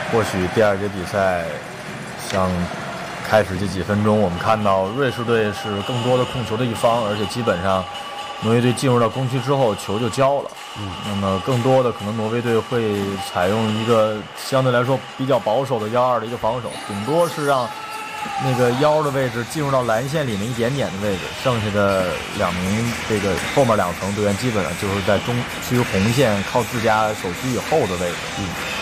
或许第二节比赛，像开始这几分钟，我们看到瑞士队是更多的控球的一方，而且基本上挪威队进入到攻区之后，球就交了。那么更多的可能挪威队会采用一个相对来说比较保守的1-2的一个防守，顶多是让那个腰的位置进入到蓝线里面一点点的位置，剩下的2名这个后面2层队员基本上就是在中区红线靠自家守区以后的位置。